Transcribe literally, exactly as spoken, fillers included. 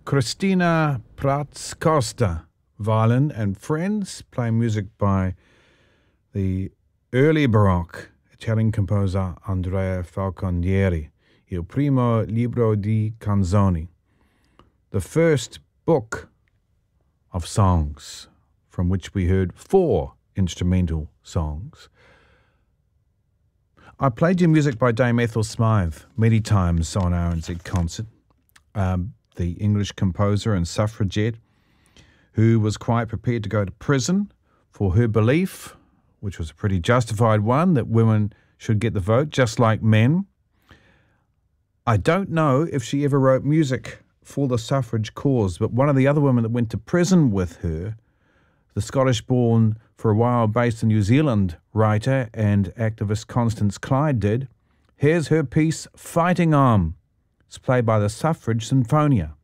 Christina Prats Costa, violin and friends, playing music by the early Baroque Italian composer Andrea Falconieri, Il primo libro di canzoni, the first book of songs, from which we heard four instrumental songs. I played you music by Dame Ethel Smythe many times on R N Z Concert, um, the English composer and suffragette who was quite prepared to go to prison for her belief, which was a pretty justified one, that women should get the vote just like men. I don't know if she ever wrote music for the suffrage cause, but one of the other women that went to prison with her, the Scottish-born, for a while based in New Zealand, writer and activist Constance Clyde did. Here's her piece, Fighting On. It's played by the Suffrage Sinfonia.